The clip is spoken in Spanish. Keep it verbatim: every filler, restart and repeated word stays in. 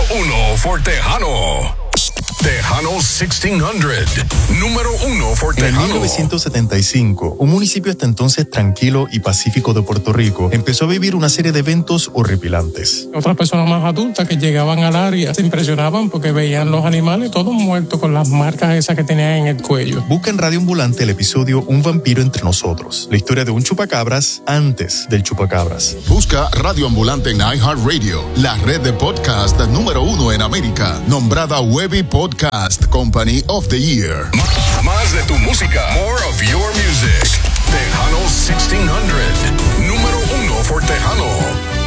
uno for Tejano. Tejano sixteen hundred. Número uno for Tejano. En mil novecientos setenta y cinco, un municipio hasta entonces tranquilo y pacífico de Puerto Rico empezó a vivir una serie de eventos horripilantes. Otras personas más adultas que llegaban al área se impresionaban porque veían los animales todos muertos con las marcas esas que tenían en el cuello. Busca en Radio Ambulante el episodio Un vampiro entre nosotros, la historia de un chupacabras antes del chupacabras. Busca Radio Ambulante en iHeartRadio, la red de podcast número uno en América, nombrada Webby Podcast Company of the Year. Más, más de tu música. More of your music. Tejano sixteen hundred. Número uno for Tejano.